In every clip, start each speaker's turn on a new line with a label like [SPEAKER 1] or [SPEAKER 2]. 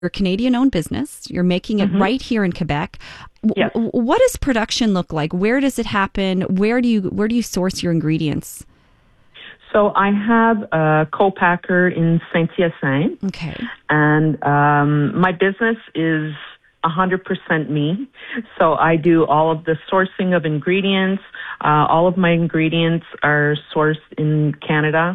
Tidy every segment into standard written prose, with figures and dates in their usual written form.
[SPEAKER 1] a Canadian-owned business. You're making it right here in Quebec.
[SPEAKER 2] Yes.
[SPEAKER 1] What does production look like? Where does it happen? Where do you source your ingredients?
[SPEAKER 2] So I have a co-packer in Saint-Hyacinthe.
[SPEAKER 1] Okay.
[SPEAKER 2] And my business is 100% me. So I do all of the sourcing of ingredients. All of my ingredients are sourced in Canada.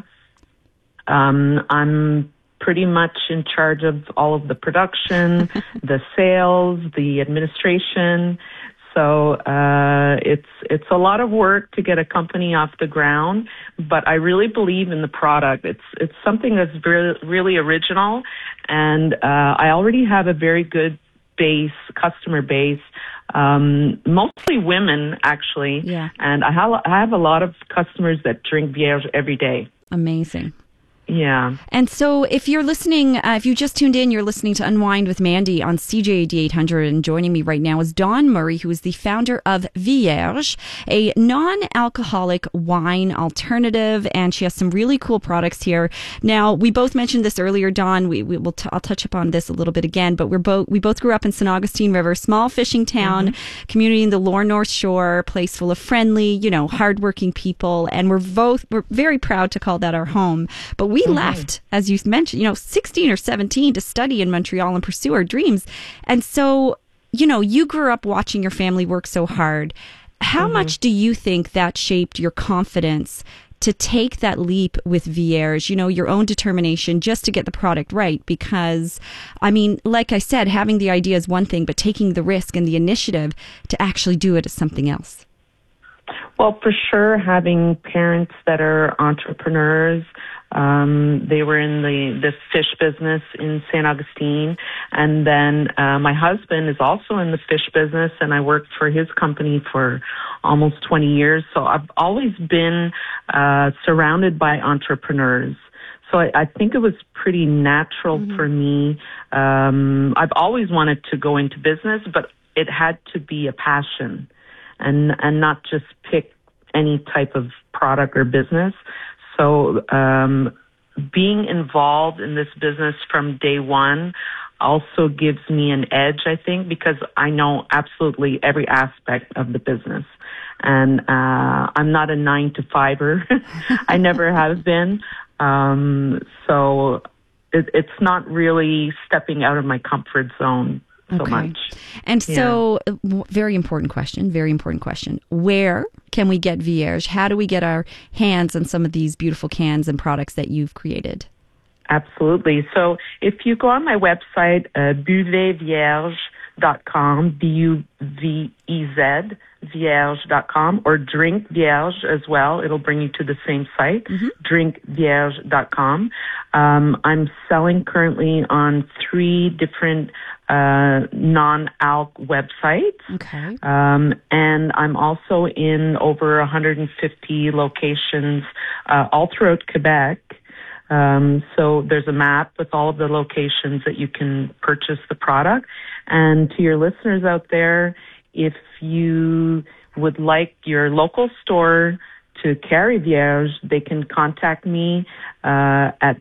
[SPEAKER 2] I'm pretty much in charge of all of the production, the sales, the administration. So it's a lot of work to get a company off the ground, but I really believe in the product. It's something that's really original, and I already have a very good customer base, mostly women actually.
[SPEAKER 1] Yeah.
[SPEAKER 2] And I have a lot of customers that drink Vierge every day.
[SPEAKER 1] Amazing.
[SPEAKER 2] Yeah.
[SPEAKER 1] And so if you're listening, if you just tuned in, you're listening to Unwind with Mandy on CJAD 800, and joining me right now is Dawn Murray, who is the founder of Vierge, a non-alcoholic wine alternative, and she has some really cool products here. Now, we both mentioned this earlier, Dawn. I'll touch upon this a little bit again, but we both grew up in St. Augustine River, small fishing town, community in the lower North Shore, place full of friendly, hardworking people, and we're very proud to call that our home. But we left, as you mentioned, 16 or 17 to study in Montreal and pursue our dreams. And so, you grew up watching your family work so hard. How much do you think that shaped your confidence to take that leap with Vierge, your own determination just to get the product right? Because, like I said, having the idea is one thing, but taking the risk and the initiative to actually do it is something else.
[SPEAKER 2] Well, for sure, having parents that are entrepreneurs. They were in the fish business in St. Augustine. And then my husband is also in the fish business, and I worked for his company for almost 20 years. So I've always been surrounded by entrepreneurs. So I think it was pretty natural for me. I've always wanted to go into business, but it had to be a passion and not just pick any type of product or business. So being involved in this business from day one also gives me an edge, I think, because I know absolutely every aspect of the business. And I'm not a 9-to-5-er. I never have been. So it's not really stepping out of my comfort zone so much.
[SPEAKER 1] And so, very important question. Where can we get Vierge? How do we get our hands on some of these beautiful cans and products that you've created?
[SPEAKER 2] Absolutely. So if you go on my website, buvezvierge.com, B-U-V-E-Z, Vierge.com, or Drink Vierge as well. It'll bring you to the same site, drinkvierge.com. I'm selling currently on 3 different non-alc websites.
[SPEAKER 1] Okay.
[SPEAKER 2] And I'm also in over 150 locations all throughout Quebec. So there's a map with all of the locations that you can purchase the product. And to your listeners out there, if you would like your local store to carry Vierge, they can contact me at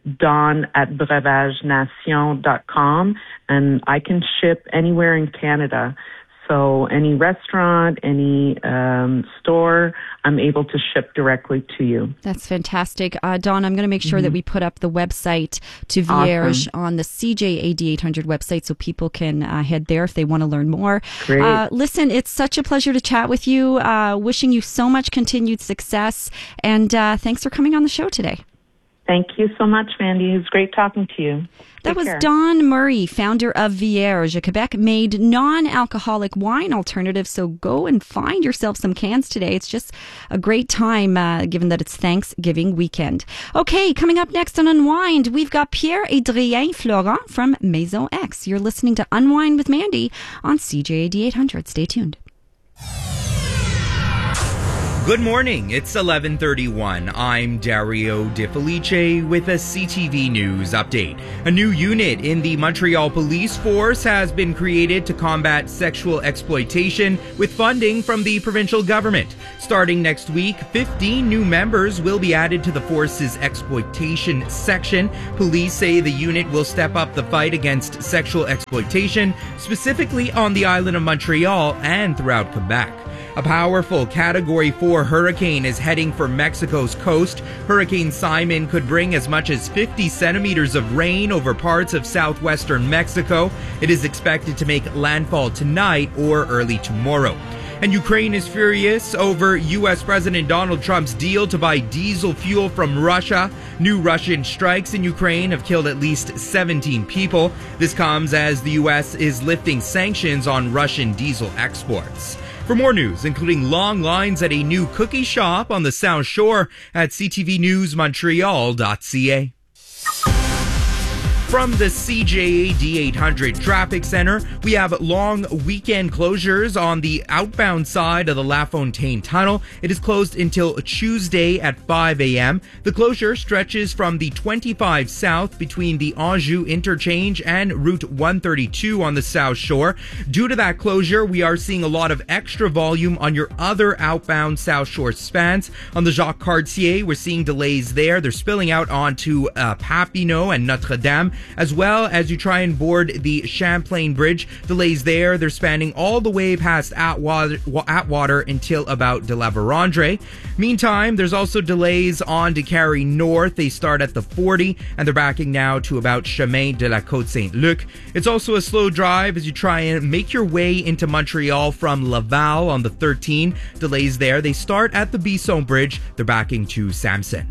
[SPEAKER 2] dawn@breuvagenation.com, and I can ship anywhere in Canada. So any restaurant, any store, I'm able to ship directly to you.
[SPEAKER 1] That's fantastic. Dawn, I'm going to make sure that we put up the website to Vierge on the CJAD 800 website so people can head there if they want to learn more.
[SPEAKER 2] Great.
[SPEAKER 1] Listen, it's such a pleasure to chat with you. Wishing you so much continued success. And thanks for coming on the show today.
[SPEAKER 2] Thank you so much, Mandy. It was great talking to you.
[SPEAKER 1] That was Dawn Murray, founder of Vierge, a Quebec-made non-alcoholic wine alternative. So go and find yourself some cans today. It's just a great time, given that it's Thanksgiving weekend. Okay, coming up next on Unwind, we've got Pierre-Adrien Florent from Maison X. You're listening to Unwind with Mandy on CJAD 800. Stay tuned.
[SPEAKER 3] Good morning, it's 11:31. I'm Dario De Felice with a CTV News update. A new unit in the Montreal Police Force has been created to combat sexual exploitation with funding from the provincial government. Starting next week, 15 new members will be added to the force's exploitation section. Police say the unit will step up the fight against sexual exploitation, specifically on the island of Montreal and throughout Quebec. A powerful Category 4 hurricane is heading for Mexico's coast. Hurricane Simon could bring as much as 50 centimeters of rain over parts of southwestern Mexico. It is expected to make landfall tonight or early tomorrow. And Ukraine is furious over U.S. President Donald Trump's deal to buy diesel fuel from Russia. New Russian strikes in Ukraine have killed at least 17 people. This comes as the U.S. is lifting sanctions on Russian diesel exports. For more news, including long lines at a new cookie shop on the South Shore, at ctvnewsmontreal.ca. From the CJA D800 Traffic Center, we have long weekend closures on the outbound side of the La Fontaine Tunnel. It is closed until Tuesday at 5 a.m. The closure stretches from the 25 South between the Anjou Interchange and Route 132 on the South Shore. Due to that closure, we are seeing a lot of extra volume on your other outbound South Shore spans. On the Jacques Cartier, we're seeing delays there. They're spilling out onto Papineau and Notre Dame. As well as you try and board the Champlain Bridge. Delays there. They're spanning all the way past Atwater until about de la Vérendrye. Meantime, there's also delays on Décarie North. They start at the 40 and they're backing now to about Chemin de la Côte-Saint-Luc. It's also a slow drive as you try and make your way into Montreal from Laval on the 13. Delays there. They start at the Bisson Bridge. They're backing to Samson.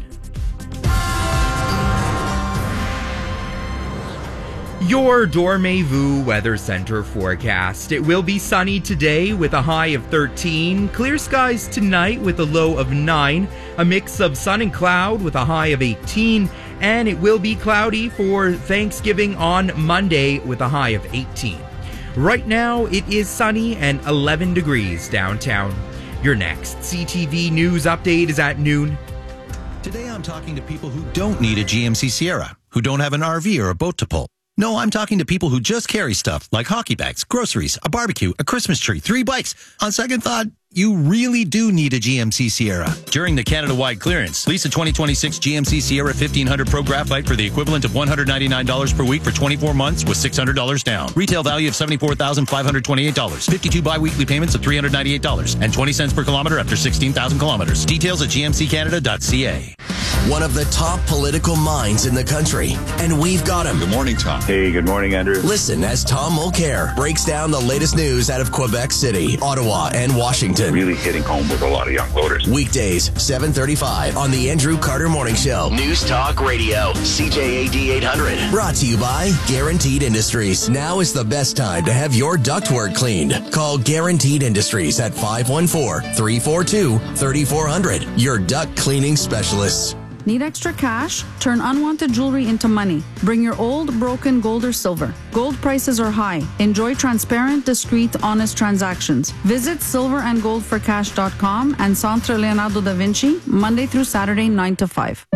[SPEAKER 3] Your Dormez-vous Weather Center forecast. It will be sunny today with a high of 13. Clear skies tonight with a low of 9. A mix of sun and cloud with a high of 18. And it will be cloudy for Thanksgiving on Monday with a high of 18. Right now, it is sunny and 11 degrees downtown. Your next CTV News update is at noon.
[SPEAKER 4] Today I'm talking to people who don't need a GMC Sierra, who don't have an RV or a boat to pull. No, I'm talking to people who just carry stuff like hockey bags, groceries, a barbecue, a Christmas tree, 3 bikes. On second thought, you really do need a GMC Sierra. During the Canada-wide clearance, lease a 2026 GMC Sierra 1500 Pro Graphite for the equivalent of $199 per week for 24 months with $600 down. Retail value of $74,528. 52 bi-weekly payments of $398 and 20 cents per kilometer after 16,000 kilometers. Details at gmccanada.ca.
[SPEAKER 5] One of the top political minds in the country, and we've got him.
[SPEAKER 6] Good morning, Tom.
[SPEAKER 7] Hey, good morning, Andrew.
[SPEAKER 5] Listen as Tom Mulcair breaks down the latest news out of Quebec City, Ottawa, and Washington.
[SPEAKER 7] Really hitting home with a lot of young voters.
[SPEAKER 5] Weekdays, 7:35 on the Andrew Carter Morning Show. News Talk Radio, CJA D800. Brought to you by Guaranteed Industries. Now is the best time to have your ductwork cleaned. Call Guaranteed Industries at 514-342-3400. Your duct cleaning specialists.
[SPEAKER 8] Need extra cash? Turn unwanted jewelry into money. Bring your old, broken gold or silver. Gold prices are high. Enjoy transparent, discreet, honest transactions. Visit silverandgoldforcash.com and Centre Leonardo da Vinci, Monday through Saturday, 9 to 5.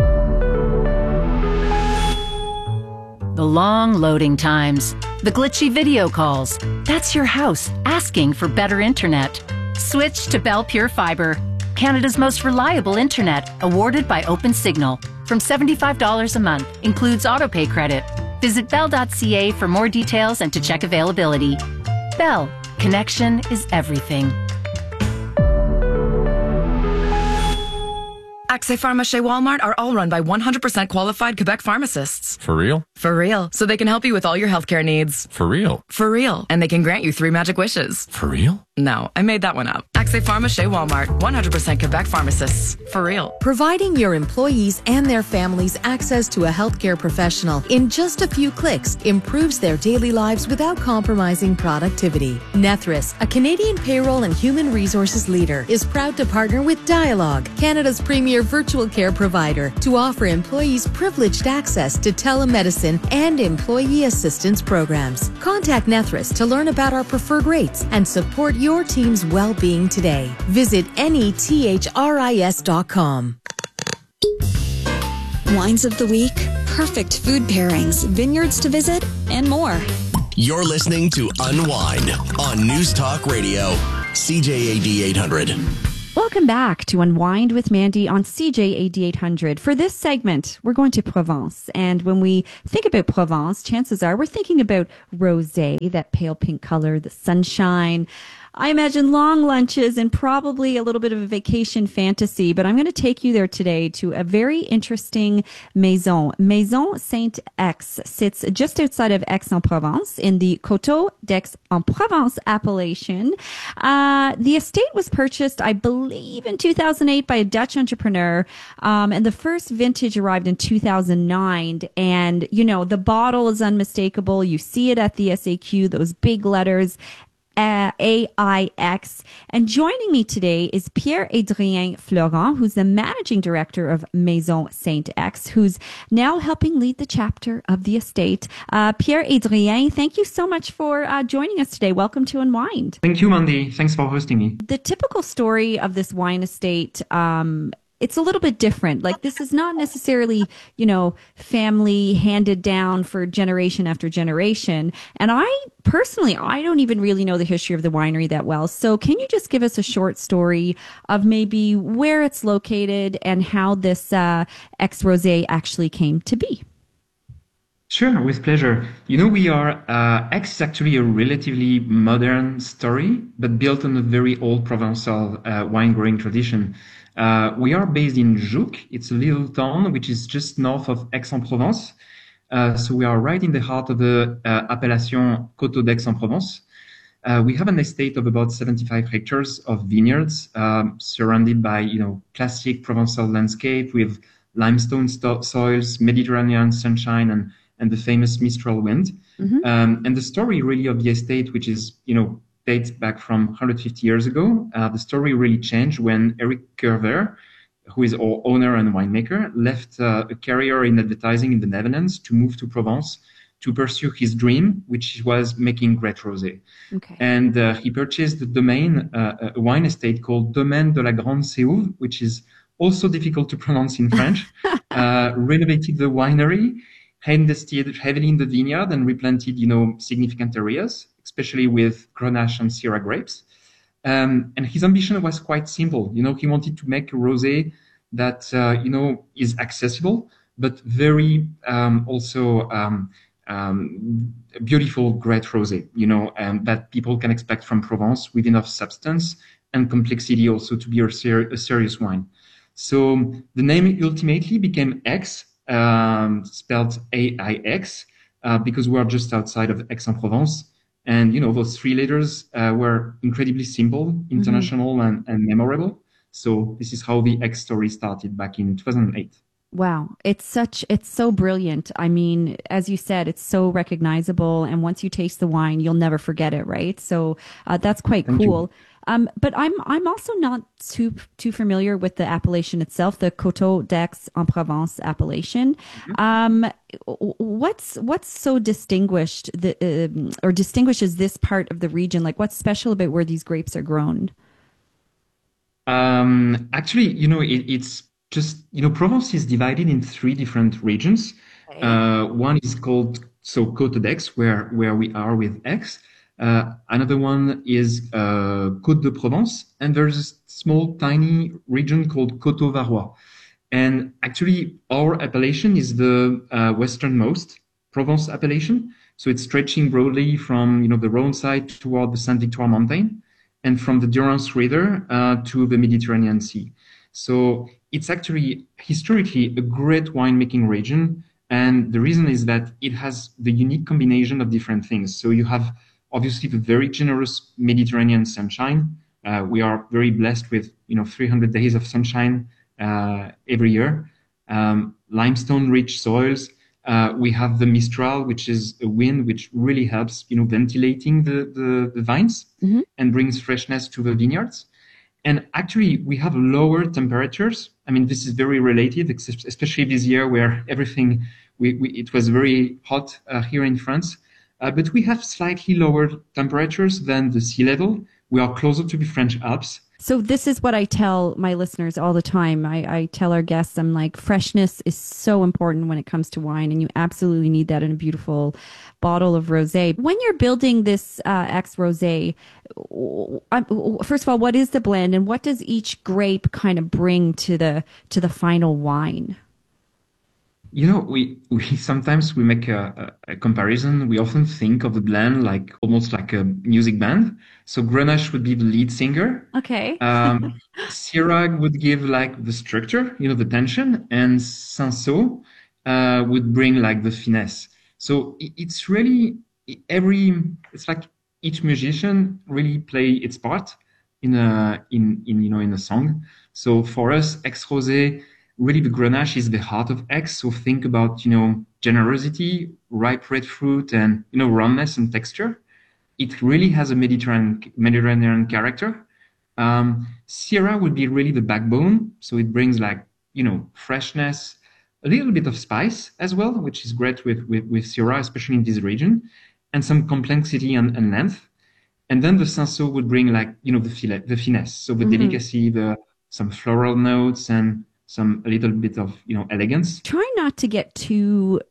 [SPEAKER 9] The long loading times. The glitchy video calls. That's your house asking for better internet. Switch to Bell Pure Fiber. Canada's most reliable internet, awarded by OpenSignal. From $75 a month, includes autopay credit. Visit bell.ca for more details and to check availability. Bell, connection is everything.
[SPEAKER 10] Accès Pharmacie Walmart are all run by 100% qualified Quebec pharmacists.
[SPEAKER 6] For real?
[SPEAKER 10] For real. So they can help you with all your healthcare needs.
[SPEAKER 6] For real?
[SPEAKER 10] For real. And they can grant you 3 magic wishes.
[SPEAKER 6] For real?
[SPEAKER 10] No, I made that one up. Accès Pharmacie Walmart, 100% Quebec pharmacists. For real.
[SPEAKER 11] Providing your employees and their families access to a healthcare professional in just a few clicks improves their daily lives without compromising productivity. Nethris, a Canadian payroll and human resources leader, is proud to partner with Dialogue, Canada's premier virtual care provider, to offer employees privileged access to telemedicine and employee assistance programs. Contact Nethris to learn about our preferred rates and support your your team's well-being today. Visit NETHRIS.com.
[SPEAKER 6] Wines of the week, perfect food pairings, vineyards to visit, and more.
[SPEAKER 5] You're listening to Unwind on News Talk Radio, CJAD 800.
[SPEAKER 1] Welcome back to Unwind with Mandy on CJAD 800. For this segment, we're going to Provence. And when we think about Provence, chances are we're thinking about rosé, that pale pink color, the sunshine. I imagine long lunches and probably a little bit of a vacation fantasy, but I'm going to take you there today to a very interesting maison. Maison Saint-Ex sits just outside of Aix-en-Provence in the Coteaux d'Aix-en-Provence appellation. The estate was purchased, I believe, in 2008 by a Dutch entrepreneur, and the first vintage arrived in 2009. And, you know, the bottle is unmistakable. You see it at the SAQ, those big letters. AIX. And joining me today is Pierre-Adrien Florent, who's the managing director of Maison Saint-Ex, who's now helping lead the chapter of the estate. Pierre-Adrien, thank you so much for joining us today. Welcome to Unwind.
[SPEAKER 12] Thank you, Mandy. Thanks for hosting me.
[SPEAKER 1] The typical story of this wine estate, it's a little bit different. Like, this is not necessarily, you know, family handed down for generation after generation. And I don't even really know the history of the winery that well. So can you just give us a short story of maybe where it's located and how this Aix Rosé actually came to be?
[SPEAKER 12] Sure, with pleasure. You know, Aix is actually a relatively modern story, but built on a very old Provençal wine growing tradition. We are based in Jouques. It's a little town which is just north of Aix-en-Provence. So we are right in the heart of the appellation Coteaux d'Aix-en-Provence. We have an estate of about 75 hectares of vineyards, surrounded by, you know, classic Provençal landscape with limestone soils, Mediterranean sunshine, and the famous Mistral wind. Mm-hmm. And the story really of the estate, which is, you know, dates back from 150 years ago. The story really changed when Eric Curver, who is our owner and winemaker, left a career in advertising in the Netherlands to move to Provence to pursue his dream, which was making great rosé. Okay. And he purchased the domain, a wine estate called Domaine de la Grande Séouve, which is also difficult to pronounce in French, renovated the winery, invested heavily in the vineyard and replanted, you know, significant areas, especially with Grenache and Syrah grapes. And his ambition was quite simple. You know, he wanted to make a rosé that, you know, is accessible, but very beautiful, great rosé, you know, that people can expect from Provence with enough substance and complexity also to be a serious wine. So the name ultimately became Aix, spelled AIX, because we are just outside of Aix-en-Provence. And, you know, those three letters were incredibly simple, international, mm-hmm. and memorable. So this is how the Aix story started back in 2008.
[SPEAKER 1] Wow. It's so brilliant. I mean, as you said, it's so recognizable. And once you taste the wine, you'll never forget it, right? So that's quite cool. But I'm also not too familiar with the appellation itself, the Coteaux d'Aix-en-Provence appellation. Mm-hmm. What's so distinguished or distinguishes this part of the region? Like, what's special about where these grapes are grown?
[SPEAKER 12] Actually, you know, it's just, you know, Provence is divided in three different regions. Okay. One is called Coteaux d'Aix, where we are with Aix. Another one is Côte de Provence, and there's a small, tiny region called Coteaux Varois. And actually, our appellation is the westernmost Provence appellation. So it's stretching broadly from, you know, the Rhone side toward the Saint Victoire mountain, and from the Durance River to the Mediterranean Sea. So it's actually historically a great winemaking region. And the reason is that it has the unique combination of different things. So you have obviously the very generous Mediterranean sunshine. We are very blessed with, you know, 300 days of sunshine every year. Limestone-rich soils. We have the Mistral, which is a wind which really helps, you know, ventilating the vines mm-hmm. and brings freshness to the vineyards. And actually, we have lower temperatures. I mean, this is very related, especially this year where everything, it was very hot here in France. But we have slightly lower temperatures than the sea level, we are closer to the French Alps.
[SPEAKER 1] So this is what I tell my listeners all the time. I tell our guests, I'm like, freshness is so important when it comes to wine, and you absolutely need that in a beautiful bottle of rosé. When you're building this X Rosé, first of all, what is the blend, and what does each grape kind of bring to the final wine?
[SPEAKER 12] You know, we sometimes we make a comparison. We often think of the blend like almost like a music band. So Grenache would be the lead singer.
[SPEAKER 1] Okay.
[SPEAKER 12] Syrah would give like the structure, the tension, and Cinsault would bring like the finesse. So it's really it's like each musician really play its part in a song. So for us, X Rosé, really, the Grenache is the heart of X. So think about, generosity, ripe red fruit, and, roundness and texture. It really has a Mediterranean character. Syrah would be really the backbone. So it brings freshness, a little bit of spice as well, which is great with Syrah, especially in this region, and some complexity and length. And then the Cinsault would bring the finesse. So the delicacy, some floral notes, and a little bit of, elegance.
[SPEAKER 1] Try not to get too,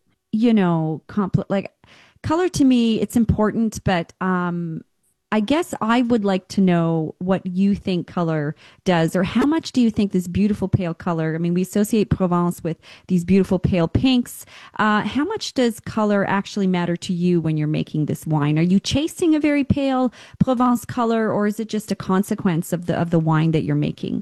[SPEAKER 1] color to me, it's important, but I guess I would like to know what you think color does, or how much do you think this beautiful pale color, I mean, we associate Provence with these beautiful pale pinks. How much does color actually matter to you when you're making this wine? Are you chasing a very pale Provence color, or is it just a consequence of the wine that you're making?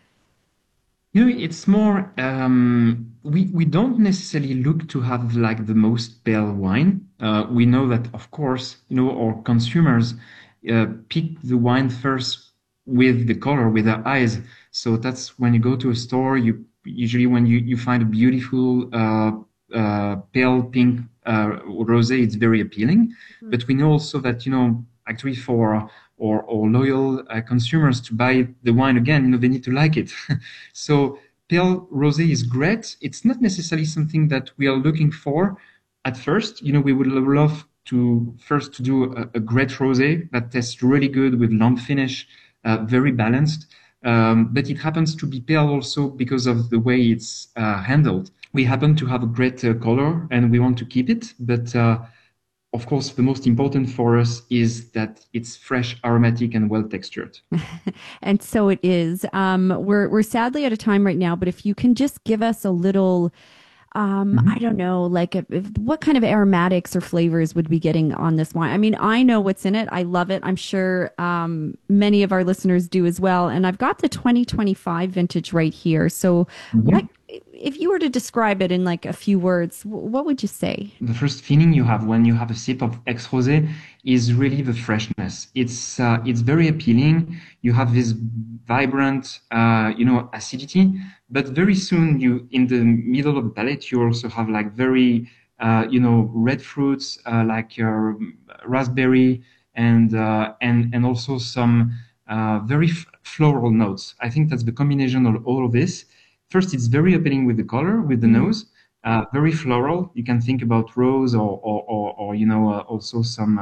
[SPEAKER 12] It's more, we don't necessarily look to have like the most pale wine. We know that, of course, our consumers pick the wine first with the color, with their eyes. So that's when you go to a store, usually when you find a beautiful pale pink rosé, it's very appealing. Mm-hmm. But we know also that, actually for or loyal consumers to buy the wine again, they need to like it. So pale rosé is great. It's not necessarily something that we are looking for at first. We would love to do a great rosé that tastes really good with long finish, very balanced. But it happens to be pale also because of the way it's handled. We happen to have a great color and we want to keep it, but of course, the most important for us is that it's fresh, aromatic, and well textured.
[SPEAKER 1] And so it is. We're sadly out of time right now, but if you can just give us a little, I don't know, what kind of aromatics or flavors would we be getting on this wine? I mean, I know what's in it. I love it. I'm sure many of our listeners do as well. And I've got the 2025 vintage right here. So if you were to describe it in a few words, what would you say?
[SPEAKER 12] The first feeling you have when you have a sip of X Rosé is really the freshness. It's very appealing. You have this vibrant, acidity, but very soon in the middle of the palate, you also have very, red fruits, raspberry and also some very floral notes. I think that's the combination of all of this. First, it's very appealing with the color, with the nose, very floral. You can think about rose or also some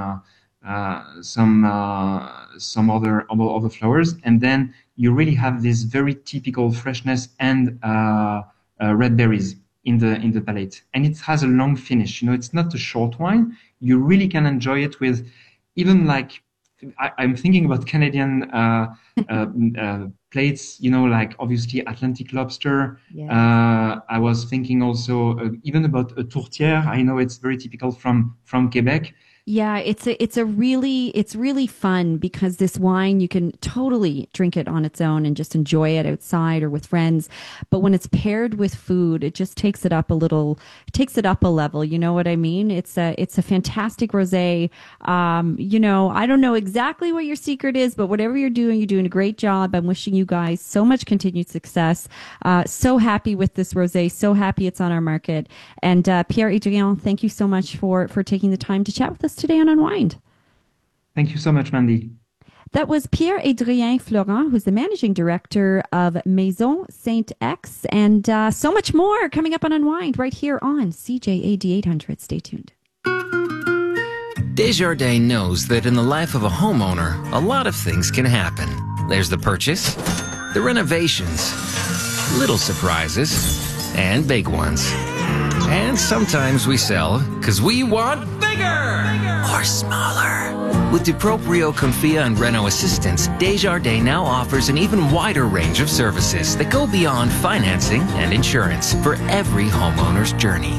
[SPEAKER 12] other flowers. And then you really have this very typical freshness and red berries in the palate. And it has a long finish. It's not a short wine. You really can enjoy it with even I'm thinking about Canadian plates, obviously Atlantic lobster. Yeah. I was thinking also even about a tourtière. I know it's very typical from Quebec.
[SPEAKER 1] Yeah, it's really fun because this wine, you can totally drink it on its own and just enjoy it outside or with friends. But when it's paired with food, it just takes it up a level. You know what I mean? It's a fantastic rosé. I don't know exactly what your secret is, but whatever you're doing a great job. I'm wishing you guys so much continued success. So happy with this rosé. So happy it's on our market. And Pierre-Adrien, thank you so much for taking the time to chat with us today on Unwind.
[SPEAKER 12] Thank you so much, Mandy.
[SPEAKER 1] That was Pierre-Adrien Florent, who's the managing director of Maison Saint-X, and so much more coming up on Unwind right here on CJAD 800. Stay tuned.
[SPEAKER 13] Desjardins knows that in the life of a homeowner, a lot of things can happen. There's the purchase, the renovations, little surprises, and big ones. And sometimes we sell because we want bigger or smaller. With DuProprio, Confia, and Renault Assistance, Desjardins now offers an even wider range of services that go beyond financing and insurance for every homeowner's journey.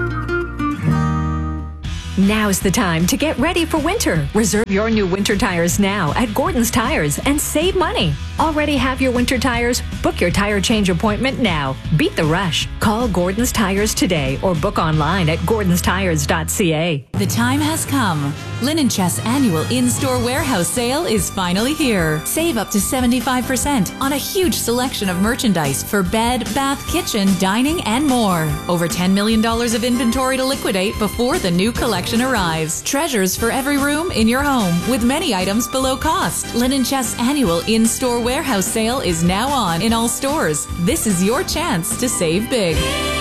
[SPEAKER 14] Now's the time to get ready for winter. Reserve your new winter tires now at Gordon's Tires and save money. Already have your winter tires? Book your tire change appointment now. Beat the rush. Call Gordon's Tires today or book online at gordonstires.ca.
[SPEAKER 15] The time has come. Linen Chest's annual in-store warehouse sale is finally here. Save up to 75% on a huge selection of merchandise for bed, bath, kitchen, dining, and more. Over $10 million of inventory to liquidate before the new collection arrives. Treasures for every room in your home with many items below cost. Linen Chest's annual in-store warehouse sale is now on in all stores. This is your chance to save big.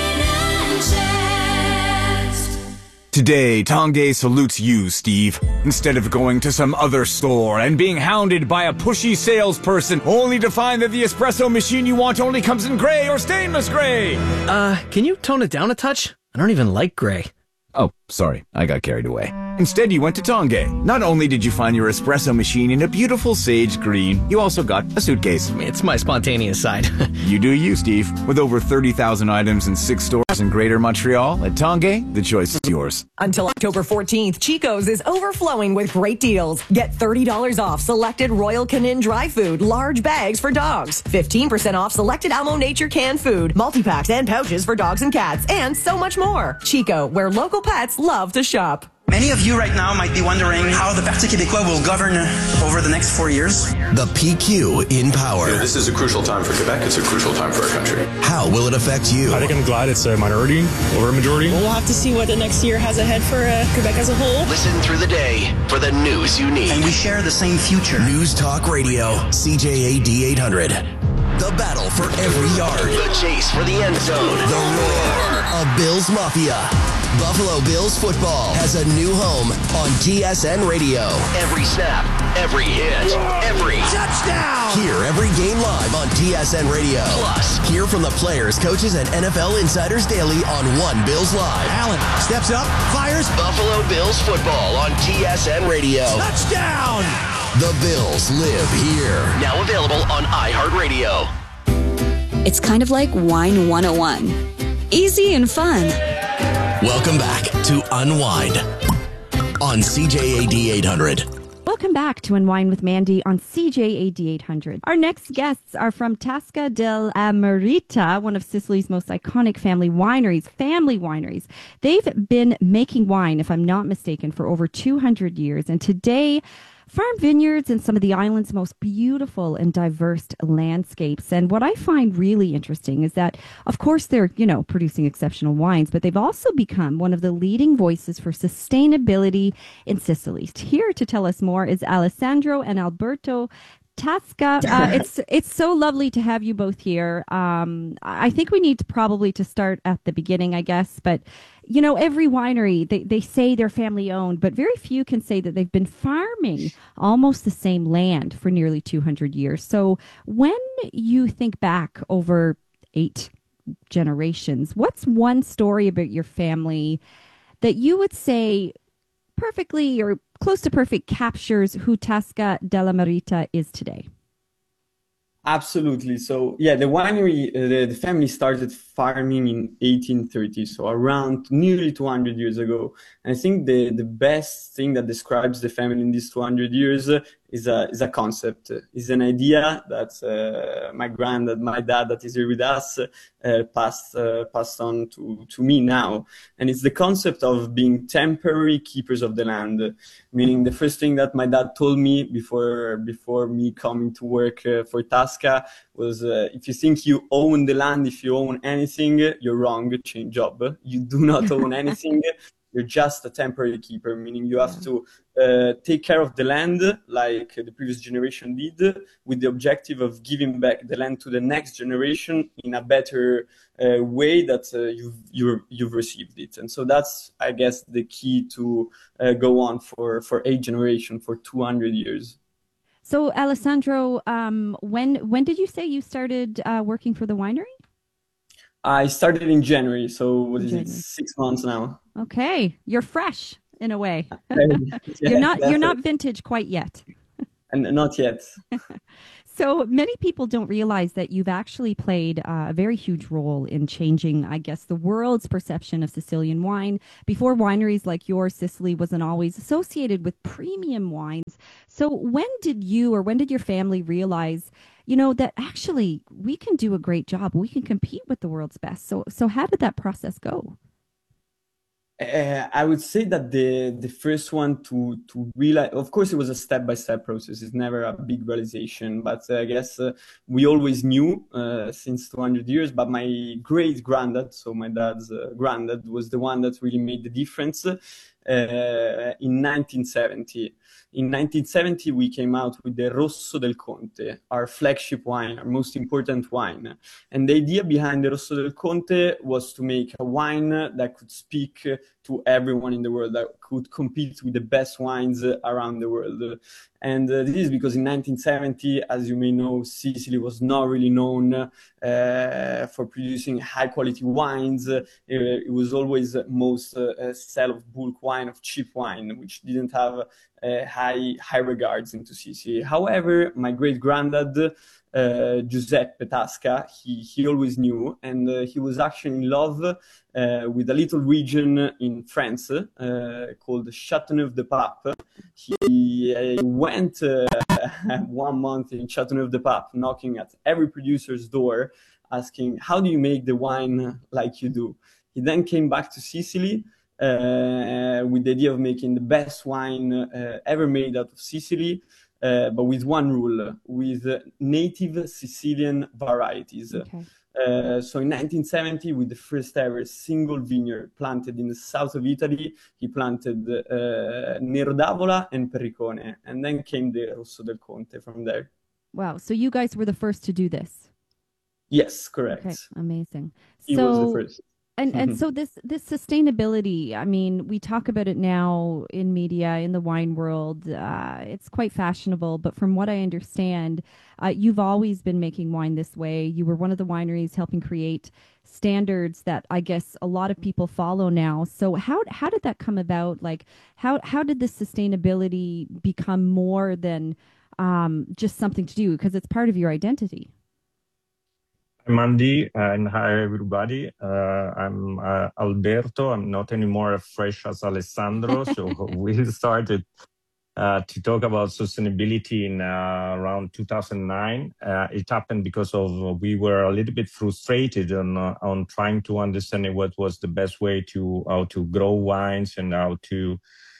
[SPEAKER 16] Today, Tanguay salutes you, Steve. Instead of going to some other store and being hounded by a pushy salesperson only to find that the espresso machine you want only comes in gray or stainless gray.
[SPEAKER 17] Can you tone it down a touch? I don't even like gray.
[SPEAKER 16] Oh, sorry, I got carried away. Instead, you went to Tanguay. Not only did you find your espresso machine in a beautiful sage green, you also got a suitcase.
[SPEAKER 17] It's my spontaneous side.
[SPEAKER 16] You do you, Steve. With over 30,000 items in 6 stores in Greater Montreal, at Tanguay, the choice is yours.
[SPEAKER 18] Until October 14th, Chico's is overflowing with great deals. Get $30 off selected Royal Canin dry food, large bags for dogs. 15% off selected Almo Nature canned food, multi-packs and pouches for dogs and cats, and so much more. Chico, where local pets love to shop.
[SPEAKER 19] Many of you right now might be wondering how the Parti Québécois will govern over the next 4 years.
[SPEAKER 5] The PQ in power.
[SPEAKER 20] Yeah, this is a crucial time for Quebec. It's a crucial time for our country.
[SPEAKER 5] How will it affect you?
[SPEAKER 21] I think I'm glad it's a minority over a majority.
[SPEAKER 22] We'll have to see what the next year has ahead for Quebec as a whole.
[SPEAKER 5] Listen through the day for the news you need.
[SPEAKER 19] And we share the same future.
[SPEAKER 5] News Talk Radio, CJAD 800. The battle for every yard. The chase for the end zone. The roar of Bills Mafia. Buffalo Bills football has a new home on TSN Radio. Every snap, every hit, every touchdown. Hear every game live on TSN Radio. Plus, hear from the players, coaches, and NFL insiders daily on One Bills Live.
[SPEAKER 23] Allen steps up, fires.
[SPEAKER 5] Buffalo Bills football on TSN Radio.
[SPEAKER 23] Touchdown!
[SPEAKER 5] The Bills live here. Now available on iHeartRadio.
[SPEAKER 6] It's kind of like Wine 101. Easy and fun.
[SPEAKER 5] Welcome back to Unwind on CJAD 800.
[SPEAKER 1] Welcome back to Unwind with Mandy on CJAD 800. Our next guests are from Tasca dell'Amarita, one of Sicily's most iconic family wineries. They've been making wine, if I'm not mistaken, for over 200 years. And today, farm vineyards in some of the island's most beautiful and diverse landscapes. And what I find really interesting is that, of course, they're, producing exceptional wines, but they've also become one of the leading voices for sustainability in Sicily. Here to tell us more is Alessandro and Alberto Tasca. It's so lovely to have you both here. I think we need to start at the beginning, I guess, but every winery, they say they're family owned, but very few can say that they've been farming almost the same land for nearly 200 years. So when you think back over 8 generations, what's one story about your family that you would say perfectly or close to perfect captures who Tasca dell'Amarita is today?
[SPEAKER 24] Absolutely. So, the winery, the family started farming in 1830, so around nearly 200 years ago. And I think the best thing that describes the family in these 200 years is a concept, is an idea that my granddad, my dad that is here with us, passed on to me now. And it's the concept of being temporary keepers of the land, meaning the first thing that my dad told me before me coming to work for Tasca was, if you think you own the land, if you own anything, you're wrong, change job. You do not own anything. you're just a temporary keeper, meaning you have to take care of the land like the previous generation did, with the objective of giving back the land to the next generation in a better way that you've received it. And so that's, I guess, the key to go on for 8 generations, for 200 years.
[SPEAKER 1] So, Alessandro, when did you say you started working for the winery?
[SPEAKER 24] I started in January, so what is it, 6 months now.
[SPEAKER 1] Okay, you're fresh in a way.
[SPEAKER 24] Yeah,
[SPEAKER 1] you're not vintage quite yet.
[SPEAKER 24] And not yet.
[SPEAKER 1] So many people don't realize that you've actually played a very huge role in changing, I guess, the world's perception of Sicilian wine. Before, wineries like yours, Sicily wasn't always associated with premium wines. So when did your family realize, that actually we can do a great job, we can compete with the world's best? So how did that process go?
[SPEAKER 24] I would say that the first one to realize, of course, it was a step-by-step process. It's never a big realization, but I guess we always knew since 200 years. But my great-granddad, so my dad's granddad, was the one that really made the difference in 1970. In 1970, we came out with the Rosso del Conte, our flagship wine, our most important wine. And the idea behind the Rosso del Conte was to make a wine that could speak to everyone in the world, that could compete with the best wines around the world. And this is because in 1970, as you may know, Sicily was not really known for producing high-quality wines. It was always most sell of bulk wine, of cheap wine, which didn't have high regards into Sicily. However, my great-granddad, Giuseppe Tasca, he always knew, and he was actually in love with a little region in France called Châteauneuf-du-Pape. He went 1 month in Châteauneuf-du-Pape, knocking at every producer's door, asking, how do you make the wine like you do? He then came back to Sicily with the idea of making the best wine ever made out of Sicily, but with one rule, with native Sicilian varieties.
[SPEAKER 1] Okay.
[SPEAKER 24] So in 1970, with the first ever single vineyard planted in the south of Italy, he planted Nero d'Avola and Perricone, and then came the Rosso del Conte from there.
[SPEAKER 1] Wow. So you guys were the first to do this?
[SPEAKER 24] Yes, correct.
[SPEAKER 1] Okay, amazing.
[SPEAKER 24] He was the first.
[SPEAKER 1] And so this sustainability, I mean, we talk about it now in media, in the wine world. It's quite fashionable, but from what I understand, you've always been making wine this way. You were one of the wineries helping create standards that I guess a lot of people follow now. So how did that come about? Like, how did this sustainability become more than just something to do? Because it's part of your identity.
[SPEAKER 2] I'm Andy, and hi everybody. I'm Alberto. I'm not anymore as fresh as Alessandro. So we started to talk about sustainability in around 2009. It happened because of we were a little bit frustrated on trying to understand what was the best way to how to grow wines and how to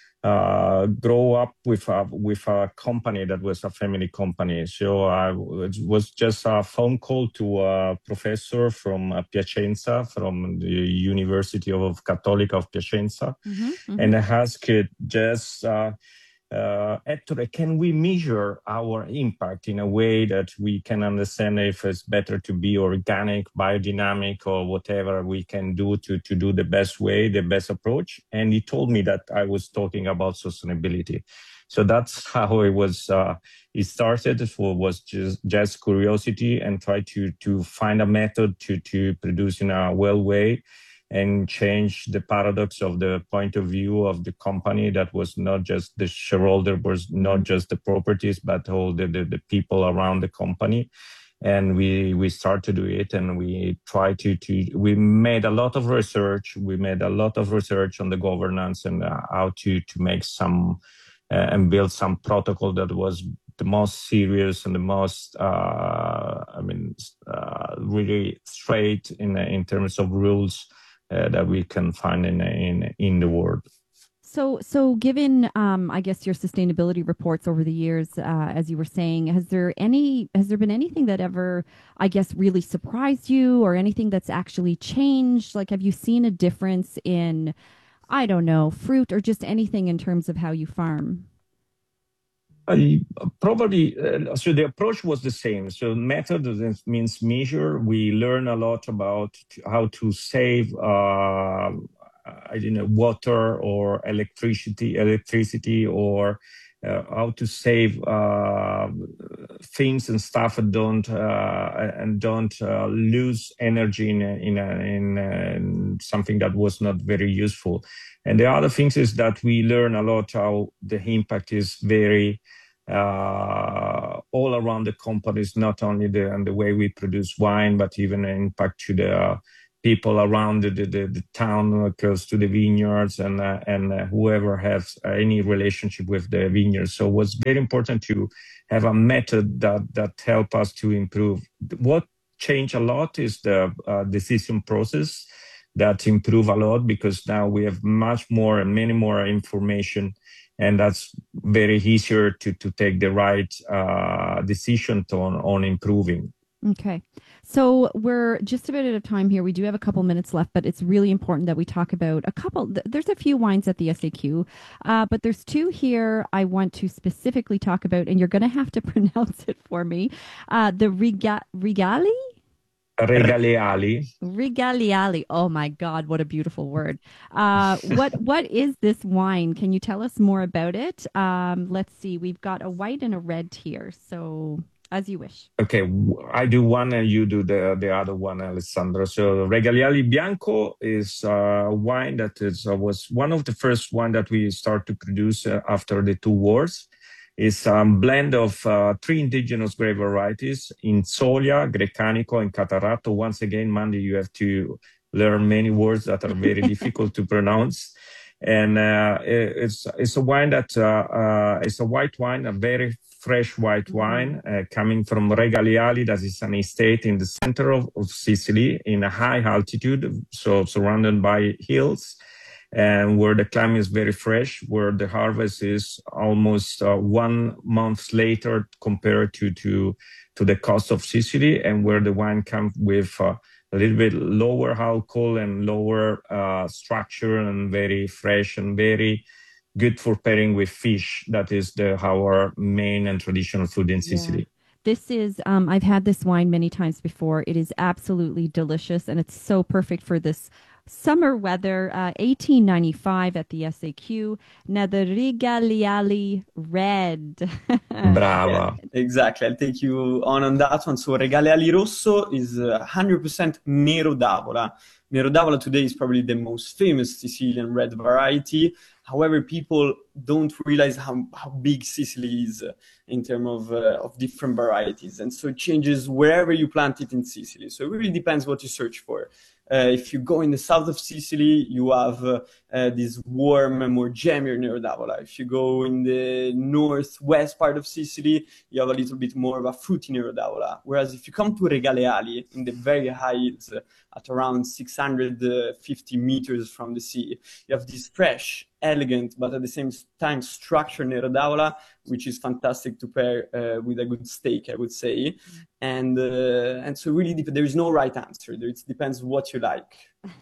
[SPEAKER 2] grow up with a company that was a family company. So it was just a phone call to a professor from Piacenza, from the University of Cattolica of Piacenza, and I asked just, Ettore, can we measure our impact in a way that we can understand if it's better to be organic, biodynamic, or whatever we can do to do the best way, the best approach? And he told me that I was talking about sustainability. So that's how it was. It started. It was just curiosity and try to find a method to produce in a well way, and change the paradox of the point of view of the company, that was not just the shareholder, was not just the properties, but all the people around the company. And we started to do it, and we tried we made a lot of research. We made a lot of research on the governance and how to make some and build some protocol that was the most serious and the most, really straight in terms of rules that we can find in the world.
[SPEAKER 1] So given, I guess, your sustainability reports over the years, as you were saying, has there been anything that ever, I guess, really surprised you, or anything that's actually changed? Like, have you seen a difference in, I don't know, fruit or just anything in terms of how you farm?
[SPEAKER 2] Probably, so the approach was the same. So method means measure. We learn a lot about how to save, water or electricity, or how to save things and stuff and don't lose energy in something that was not very useful. And the other things is that we learn a lot how the impact is very all around the companies, not only the way we produce wine, but even an impact to the people around the town close to the vineyards and whoever has any relationship with the vineyards. So it was very important to have a method that help us to improve. What changed a lot is the decision process that improve a lot, because now we have much more and many more information, and that's very easier to take the right decision on improving.
[SPEAKER 1] Okay. So we're just about out of time here. We do have a couple minutes left, but it's really important that we talk about there's a few wines at the SAQ, but there's two here I want to specifically talk about, and you're going to have to pronounce it for me. The Regaliali? Regaliali. Oh my God, what a beautiful word. What is this wine? Can you tell us more about it? Let's see. We've got a white and a red here. So as you wish.
[SPEAKER 2] Okay, I do one and you do the other one, Alessandro. So Regaliali Bianco is a wine that was one of the first wine that we start to produce after the two wars. It's a blend of 3 indigenous grape varieties: Insolia, Grecanico, and Catarratto. Once again, Mandy, you have to learn many words that are very difficult to pronounce. And it's a wine that it's a white wine, a very fresh white wine coming from Regaliali, that is an estate in the center of Sicily in a high altitude, so surrounded by hills, and where the climate is very fresh, where the harvest is almost 1 month later compared to the coast of Sicily, and where the wine comes with a little bit lower alcohol and lower structure, and very fresh and very good for pairing with fish. That is our main and traditional food in Sicily.
[SPEAKER 1] This is, I've had this wine many times before. It is absolutely delicious, and it's so perfect for this summer weather. 1895 at the SAQ. Now the Regaliali Red.
[SPEAKER 2] Brava.
[SPEAKER 24] Yeah, exactly. I'll take you on that one. So Regaliali Rosso is 100% Nero d'Avola. Nero d'Avola today is probably the most famous Sicilian red variety. However, people don't realize how big Sicily is in terms of different varieties. And so it changes wherever you plant it in Sicily. So it really depends what you search for. If you go in the south of Sicily, you have this warm, more jammier Nero d'Avola. If you go in the northwest part of Sicily, you have a little bit more of a fruity Nero d'Avola. Whereas if you come to Regaleali, in the very high hills, at around 650 meters from the sea, you have this fresh, elegant, but at the same time structured Nero d'Avola, which is fantastic to pair with a good steak, I would say. And so really, there is no right answer. It depends what you like.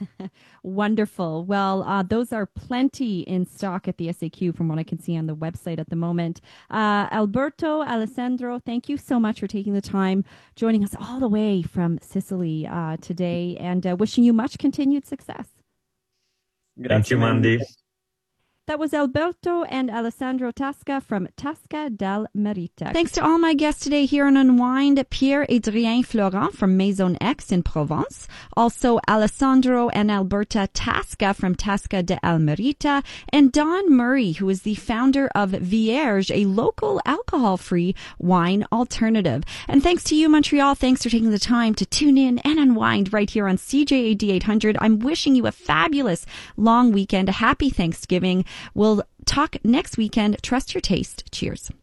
[SPEAKER 1] Wonderful. Well, those are plenty in stock at the SAQ from what I can see on the website at the moment. Alberto, Alessandro, thank you so much for taking the time, joining us all the way from Sicily today, and wishing you much continued success.
[SPEAKER 2] Thank you, Mandy.
[SPEAKER 1] That was Alberto and Alessandro Tasca from Tasca del Merita. Thanks to all my guests today here on Unwind: Pierre-Adrien Florent from Maison X in Provence, also Alessandro and Alberta Tasca from Tasca del Merita, and Don Murray, who is the founder of Vierge, a local alcohol-free wine alternative. And thanks to you, Montreal. Thanks for taking the time to tune in and unwind right here on CJAD 800. I'm wishing you a fabulous long weekend, a happy Thanksgiving. We'll talk next weekend. Trust your taste. Cheers.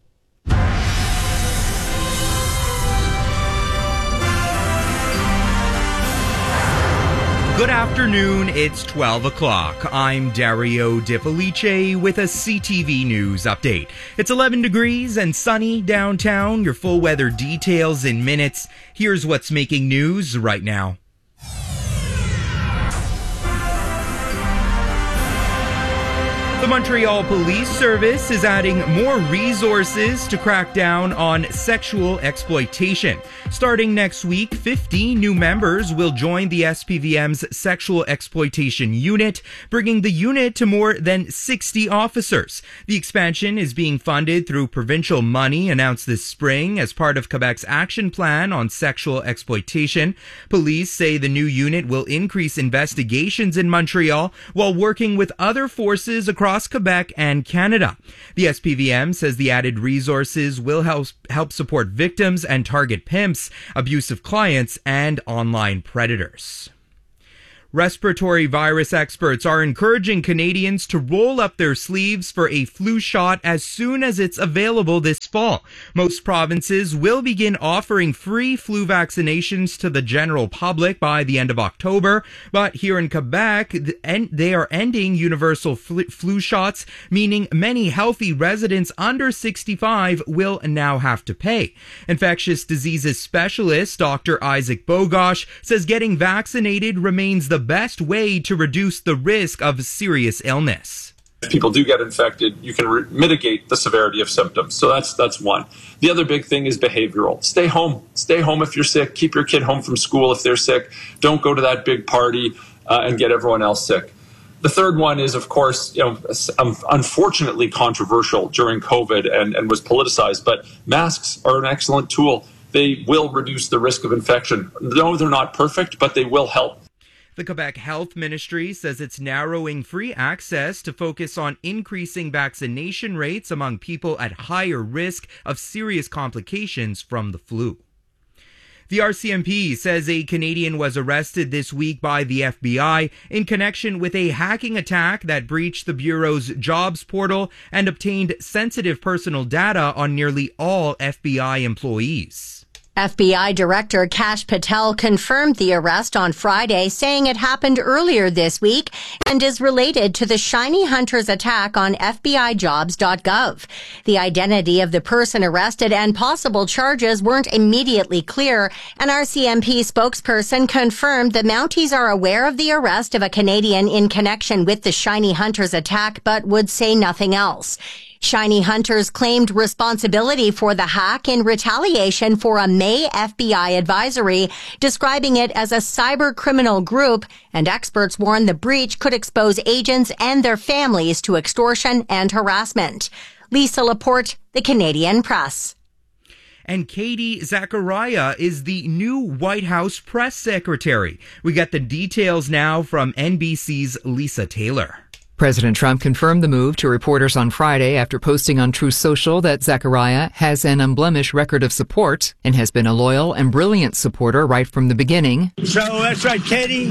[SPEAKER 3] Good afternoon. It's 12 o'clock. I'm Dario Di Felice with a CTV News update. It's 11 degrees and sunny downtown. Your full weather details in minutes. Here's what's making news right now. Montreal Police Service is adding more resources to crack down on sexual exploitation. Starting next week, 15 new members will join the SPVM's Sexual Exploitation Unit, bringing the unit to more than 60 officers. The expansion is being funded through provincial money announced this spring as part of Quebec's action plan on sexual exploitation. Police say the new unit will increase investigations in Montreal while working with other forces across Quebec and Canada. The SPVM says the added resources will help support victims and target pimps, abusive clients, and online predators. Respiratory virus experts are encouraging Canadians to roll up their sleeves for a flu shot as soon as it's available this fall. Most provinces will begin offering free flu vaccinations to the general public by the end of October, but here in Quebec, they are ending universal flu shots, meaning many healthy residents under 65 will now have to pay. Infectious diseases specialist Dr. Isaac Bogosh says getting vaccinated remains the best way to reduce the risk of serious illness.
[SPEAKER 20] If people do get infected, you can mitigate the severity of symptoms. So that's one. The other big thing is behavioral. Stay home. Stay home if you're sick. Keep your kid home from school if they're sick. Don't go to that big party and get everyone else sick. The third one is, of course, unfortunately controversial during COVID and was politicized, but masks are an excellent tool. They will reduce the risk of infection. No, they're not perfect, but they will help.
[SPEAKER 3] The Quebec Health Ministry says it's narrowing free access to focus on increasing vaccination rates among people at higher risk of serious complications from the flu. The RCMP says a Canadian was arrested this week by the FBI in connection with a hacking attack that breached the Bureau's jobs portal and obtained sensitive personal data on nearly all FBI employees.
[SPEAKER 4] FBI Director Kash Patel confirmed the arrest on Friday, saying it happened earlier this week and is related to the Shiny Hunters attack on FBIJobs.gov. The identity of the person arrested and possible charges weren't immediately clear. An RCMP spokesperson confirmed the Mounties are aware of the arrest of a Canadian in connection with the Shiny Hunters attack, but would say nothing else. Shiny Hunters claimed responsibility for the hack in retaliation for a May FBI advisory, describing it as a cyber criminal group, and experts warn the breach could expose agents and their families to extortion and harassment. Lisa Laporte, The Canadian Press.
[SPEAKER 3] And Katie Zachariah is the new White House press secretary. We get the details now from NBC's Lisa Taylor.
[SPEAKER 7] President Trump confirmed the move to reporters on Friday after posting on Truth Social that Zachariah has an unblemished record of support and has been a loyal and brilliant supporter right from the beginning.
[SPEAKER 8] So that's right. Katie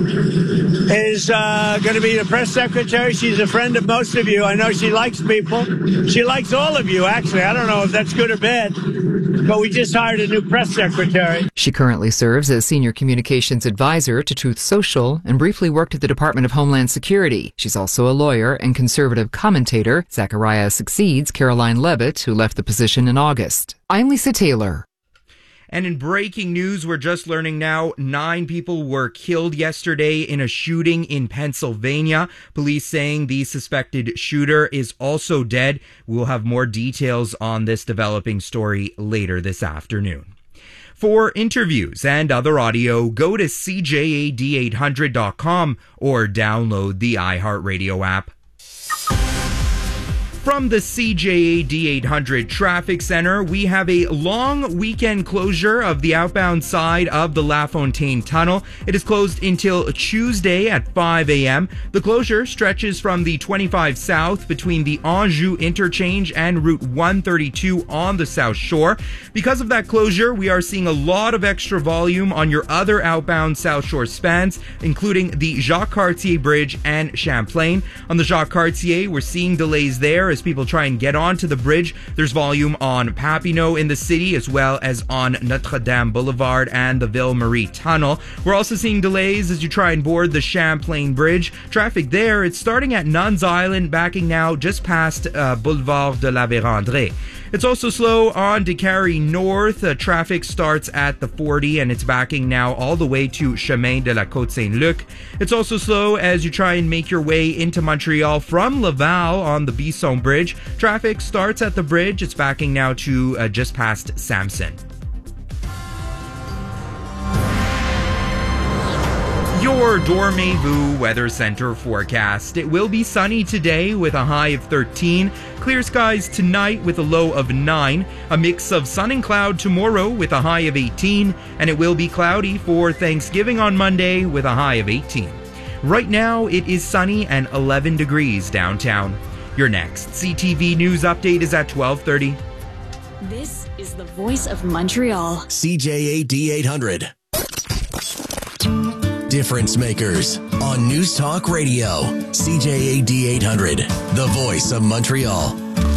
[SPEAKER 8] is going to be the press secretary. She's a friend of most of you. I know she likes people. She likes all of you, actually. I don't know if that's good or bad, but we just hired a new press secretary.
[SPEAKER 7] She currently serves as senior communications advisor to Truth Social and briefly worked at the Department of Homeland Security. She's also a lawyer and conservative commentator. Zachariah succeeds Caroline Levitt, who left the position in August. I'm Lisa Taylor.
[SPEAKER 3] And in breaking news, we're just learning now 9 people were killed yesterday in a shooting in Pennsylvania. Police saying the suspected shooter is also dead. We'll have more details on this developing story later this afternoon. For interviews and other audio, go to CJAD800.com or download the iHeartRadio app. From the CJAD 800 Traffic Center, we have a long weekend closure of the outbound side of the La Fontaine Tunnel. It is closed until Tuesday at 5 a.m. The closure stretches from the 25 South between the Anjou Interchange and Route 132 on the South Shore. Because of that closure, we are seeing a lot of extra volume on your other outbound South Shore spans, including the Jacques Cartier Bridge and Champlain. On the Jacques Cartier, we're seeing delays there as people try and get onto the bridge. There's volume on Papineau in the city, as well as on Notre-Dame Boulevard and the Ville-Marie Tunnel. We're also seeing delays as you try and board the Champlain Bridge. Traffic there, it's starting at Nuns Island, backing now just past Boulevard de la Vérendrye. It's also slow on Décarie North. Traffic starts at the 40 and it's backing now all the way to Chemin de la Côte-Saint-Luc. It's also slow as you try and make your way into Montreal from Laval on the Bisson Bridge. Traffic starts at the bridge. It's backing now to just past Samson. Your Dormez-vous Weather Center forecast. It will be sunny today with a high of 13. Clear skies tonight with a low of 9. A mix of sun and cloud tomorrow with a high of 18. And it will be cloudy for Thanksgiving on Monday with a high of 18. Right now, it is sunny and 11 degrees downtown. Your next CTV News update is at 12:30.
[SPEAKER 6] This is the voice of Montreal.
[SPEAKER 5] CJAD 800. Difference Makers on News Talk Radio. CJAD 800, the voice of Montreal.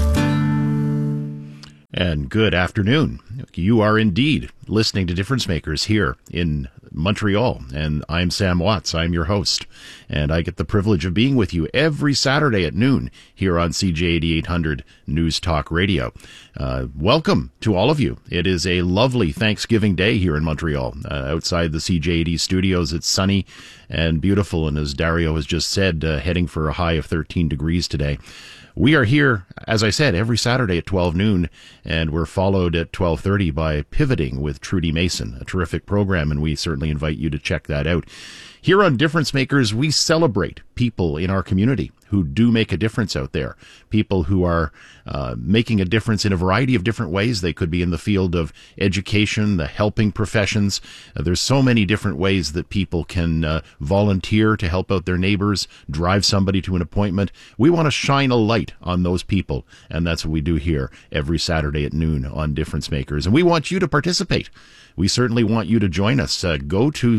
[SPEAKER 9] And good afternoon. You are indeed listening to Difference Makers here in Montreal, and I'm Sam Watts. I'm your host, and I get the privilege of being with you every Saturday at noon here on CJAD 800 News Talk Radio. Welcome to all of you. It is a lovely Thanksgiving day here in Montreal. Outside the CJAD studios, it's sunny and beautiful, and as Dario has just said, heading for a high of 13 degrees today. We are here, as I said, every Saturday at 12 noon, and we're followed at 12:30 by Pivoting with Trudy Mason, a terrific program, and we certainly invite you to check that out. Here on Difference Makers, we celebrate people in our community who do make a difference out there, people who are making a difference in a variety of different ways. They could be in the field of education, the helping professions. There's so many different ways that people can volunteer to help out their neighbors, drive somebody to an appointment. We want to shine a light on those people, and that's what we do here every Saturday at noon on Difference Makers. And we want you to participate. We certainly want you to join us. Go to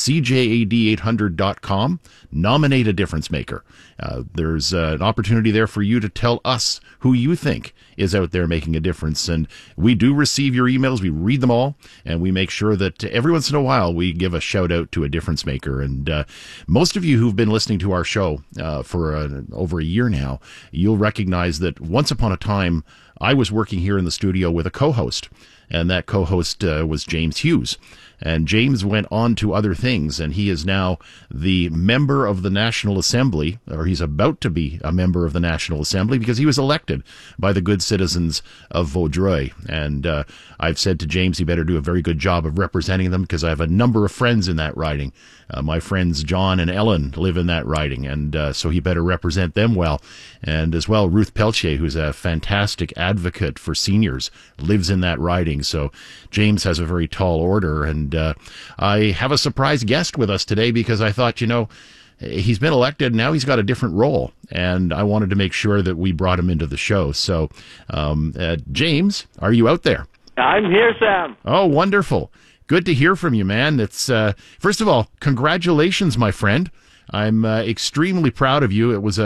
[SPEAKER 9] CJAD800.com, nominate a difference maker. There's an opportunity there for you to tell us who you think is out there making a difference. And we do receive your emails. We read them all, and we make sure that every once in a while we give a shout out to a difference maker. And most of you who've been listening to our show for over a year now, you'll recognize that once upon a time, I was working here in the studio with a co-host. And that co-host was James Hughes. And James went on to other things, and he is now the member of the National Assembly, or he's about to be a member of the National Assembly because he was elected by the good citizens of Vaudreuil. And I've said to James he better do a very good job of representing them because I have a number of friends in that riding. My friends John and Ellen live in that riding, and so he better represent them well. And as well, Ruth Peltier, who's a fantastic advocate for seniors, lives in that riding. So James has a very tall order, and I have a surprise guest with us today because I thought, he's been elected, now he's got a different role, and I wanted to make sure that we brought him into the show. So, James, are you out there?
[SPEAKER 10] I'm here, Sam.
[SPEAKER 9] Oh, wonderful. Good to hear from you, man. It's first of all, congratulations, my friend. I'm extremely proud of you. It was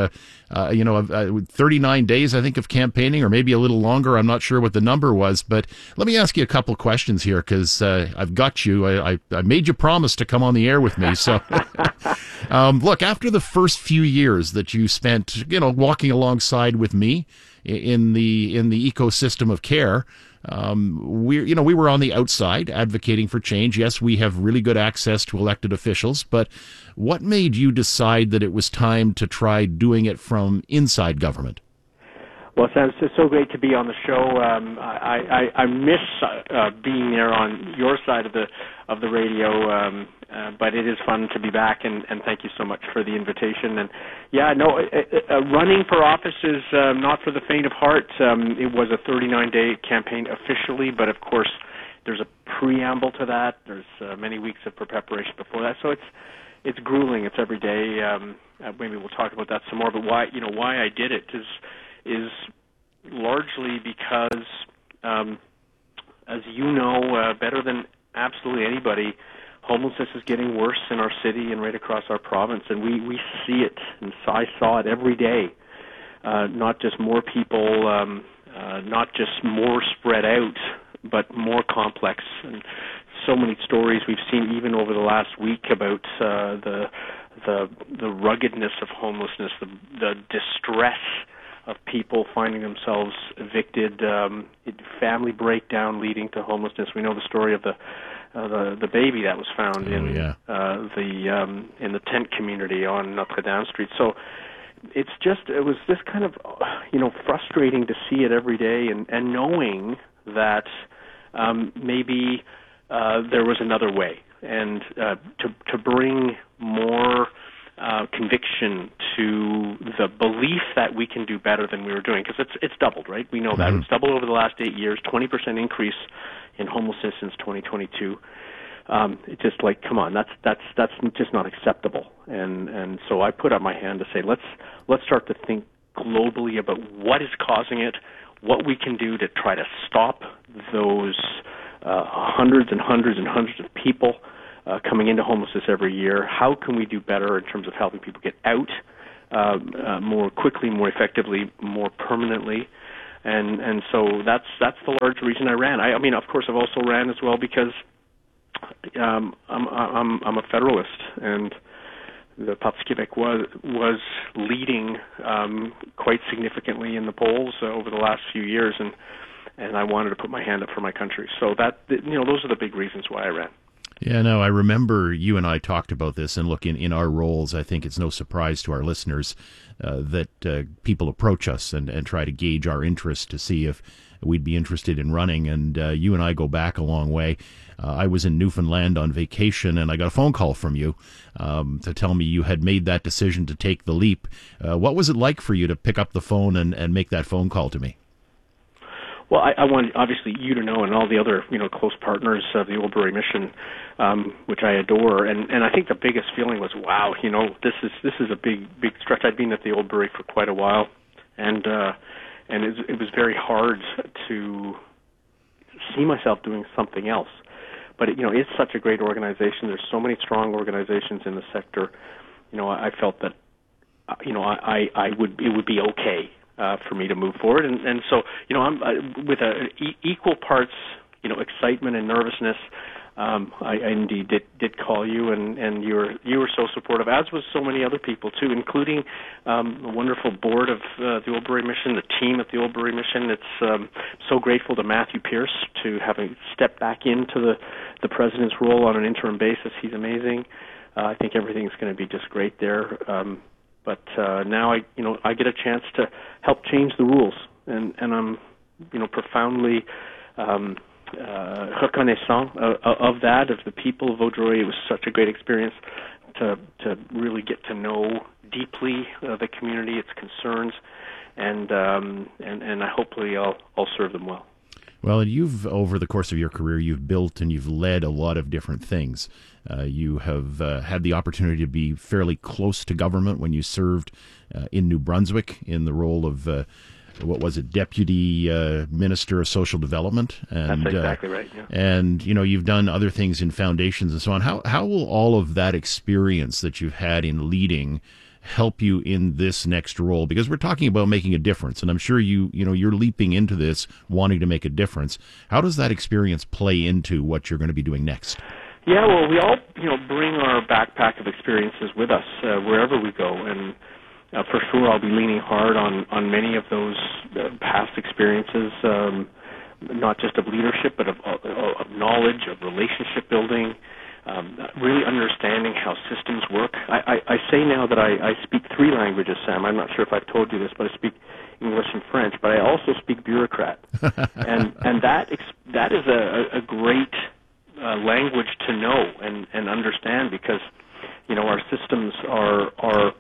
[SPEAKER 9] 39 days, I think, of campaigning, or maybe a little longer. I'm not sure what the number was, but let me ask you a couple questions here because I've got you. I made you promise to come on the air with me. So, look, after the first few years that you spent, walking alongside with me in the ecosystem of care. We were on the outside advocating for change. Yes, we have really good access to elected officials, but what made you decide that it was time to try doing it from inside government?
[SPEAKER 10] Well, Sam, it's so great to be on the show. I miss being there on your side of the radio, but it is fun to be back, and thank you so much for the invitation. And running for office is not for the faint of heart. It was a 39-day campaign officially, but of course there's a preamble to that. There's many weeks of preparation before that, so it's grueling. It's every day. Maybe we'll talk about that some more. But why I did it is largely because, as you know, better than absolutely anybody, homelessness is getting worse in our city and right across our province, and we see it, and I saw it every day. not just more people, not just more spread out, but more complex. And so many stories we've seen even over the last week about the ruggedness of homelessness, the distress of people finding themselves evicted, family breakdown leading to homelessness. We know the story of the baby that was found in the tent community on Notre Dame Street. So it was this kind of frustrating to see it every day, and knowing that maybe there was another way, and to bring more conviction to the belief that we can do better than we were doing, because it's doubled, right? We know that it's doubled over the last 8 years, 20% increase in homelessness since 2022. It's just like, come on, that's just not acceptable. And so I put up my hand to say, let's start to think globally about what is causing it, what we can do to try to stop those hundreds and hundreds and hundreds of people coming into homelessness every year. How can we do better in terms of helping people get out more quickly, more effectively, more permanently? And so that's the large reason I ran. I mean, of course, I've also ran as well because I'm a Federalist, and the Parti Québécois was leading quite significantly in the polls over the last few years, and I wanted to put my hand up for my country. So those are the big reasons why I ran.
[SPEAKER 9] Yeah, no, I remember you and I talked about this, and look, in our roles, I think it's no surprise to our listeners that people approach us and try to gauge our interest to see if we'd be interested in running, and you and I go back a long way. I was in Newfoundland on vacation, and I got a phone call from you to tell me you had made that decision to take the leap. What was it like for you to pick up the phone and make that phone call to me?
[SPEAKER 10] Well, I want obviously you to know, and all the other close partners of the Oldbury Mission, which I adore, and I think the biggest feeling was, wow, this is a big stretch. I'd been at the Oldbury for quite a while, and it was very hard to see myself doing something else. But it's such a great organization. There's so many strong organizations in the sector. I felt that it would be okay for me to move forward, and so I'm with equal parts excitement and nervousness. I indeed did call you, and you were so supportive, as was so many other people too, including the wonderful board of the Oldbury Mission, the team at the Oldbury Mission. It's so grateful to Matthew Pierce to having stepped back into the president's role on an interim basis. He's amazing. I think everything's going to be just great there. But now I get a chance to help change the rules, and I'm profoundly reconnaissant of that, of the people of Vaudreuil. It was such a great experience to really get to know deeply the community, its concerns, and hopefully I'll serve them well.
[SPEAKER 9] Well, and you've, over the course of your career, you've built and you've led a lot of different things. You have had the opportunity to be fairly close to government when you served in New Brunswick in the role of, Deputy Minister of Social Development. And,
[SPEAKER 10] that's exactly right, yeah.
[SPEAKER 9] And, you've done other things in foundations and so on. How will all of that experience that you've had in leading help you in this next role? Because we're talking about making a difference, and I'm sure you're leaping into this wanting to make a difference. How does that experience play into what you're going to be doing next?
[SPEAKER 10] Yeah, well, we all bring our backpack of experiences with us wherever we go, and for sure I'll be leaning hard on many of those past experiences, not just of leadership, but of knowledge, of relationship building. Really understanding how systems work. I say now that I speak 3 languages, Sam. I'm not sure if I've told you this, but I speak English and French, but I also speak bureaucrat. and that is a great language to know and understand, because our systems are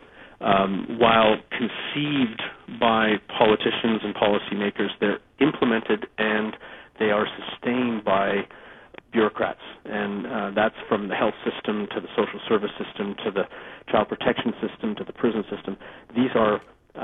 [SPEAKER 10] while conceived by politicians and policymakers, they're implemented and they are sustained by bureaucrats, and that's from the health system to the social service system to the child protection system to the prison system. These are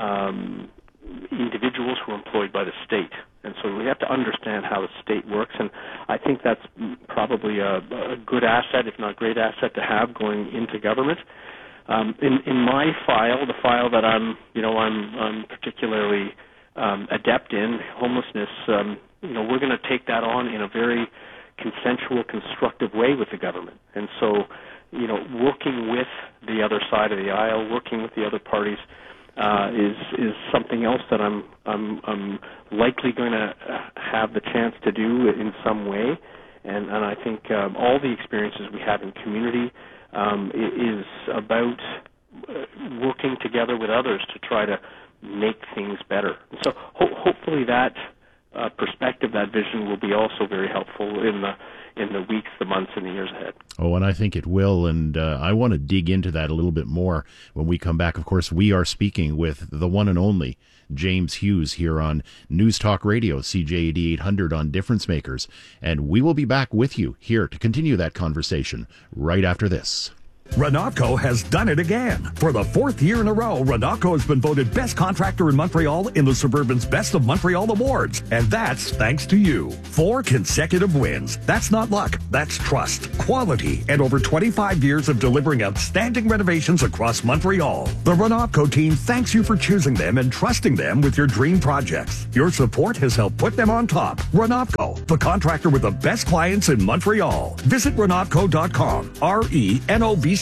[SPEAKER 10] individuals who are employed by the state, and so we have to understand how the state works, and I think that's probably a good asset, if not great asset, to have going into government. In my file, the file that I'm particularly adept in, homelessness, we're going to take that on in a very consensual, constructive way with the government. And so, working with the other side of the aisle, working with the other parties, is something else that I'm likely going to have the chance to do in some way. And I think all the experiences we have in community is about working together with others to try to make things better. So hopefully that perspective, that vision, will be also very helpful in the weeks, the months, and the years ahead.
[SPEAKER 9] Oh, and I think it will, and I want to dig into that a little bit more when we come back. Of course, we are speaking with the one and only James Hughes here on News Talk Radio, CJAD 800 on Difference Makers, and we will be back with you here to continue that conversation right after this.
[SPEAKER 11] Renatco has done it again. For the 4th year in a row, Renatco has been voted best contractor in Montreal in the Suburban's Best of Montreal Awards. And that's thanks to you. 4 consecutive wins. That's not luck. That's trust, quality, and over 25 years of delivering outstanding renovations across Montreal. The Renatco team thanks you for choosing them and trusting them with your dream projects. Your support has helped put them on top. Renatco, the contractor with the best clients in Montreal. Visit Renatco.com. RENOVCO.com.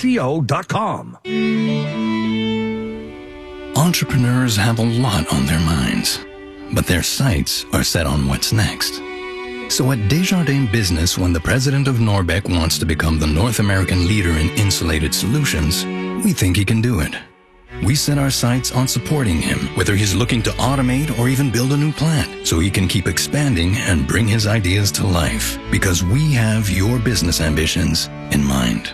[SPEAKER 12] Entrepreneurs have a lot on their minds, but their sights are set on what's next. So at Desjardins Business, when the president of Norbec wants to become the North American leader in insulated solutions, we think he can do it. We set our sights on supporting him, whether he's looking to automate or even build a new plant, so he can keep expanding and bring his ideas to life, because we have your business ambitions in mind.